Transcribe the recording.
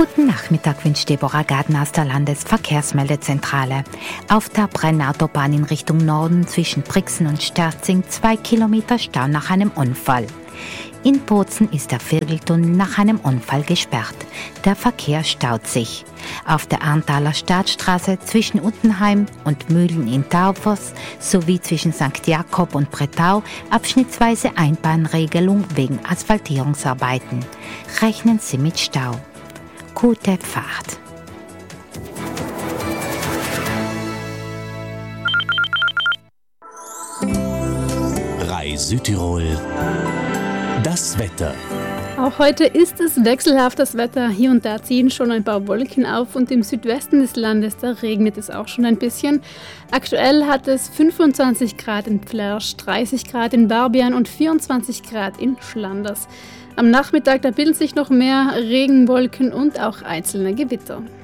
Guten Nachmittag wünscht Deborah Gardner aus der Landesverkehrsmeldezentrale. Auf der Brennautobahn in Richtung Norden zwischen Brixen und Sterzing 2 Kilometer Stau nach einem Unfall. In Bozen ist der Vierteltunnel nach einem Unfall gesperrt. Der Verkehr staut sich. Auf der Arntaler Staatsstraße zwischen Uttenheim und Mühlen in Taufers sowie zwischen St. Jakob und Bretau abschnittsweise Einbahnregelung wegen Asphaltierungsarbeiten. Rechnen Sie mit Stau. Gute Fahrt. RAI Südtirol. Das Wetter. Auch heute ist es wechselhaftes Wetter. Hier und da ziehen schon ein paar Wolken auf und im Südwesten des Landes, da regnet es auch schon ein bisschen. Aktuell hat es 25 Grad in Pflersch, 30 Grad in Barbian und 24 Grad in Schlanders. Am Nachmittag, da bilden sich noch mehr Regenwolken und auch einzelne Gewitter.